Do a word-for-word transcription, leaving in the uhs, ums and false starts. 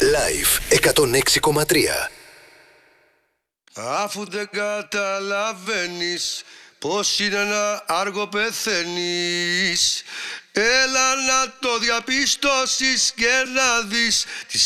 Live εκατόν έξι κόμμα τρία. Αφού δεν καταλαβαίνεις πως είναι να άργο πεθαίνεις, έλα να το διαπιστώσεις και να δεις τι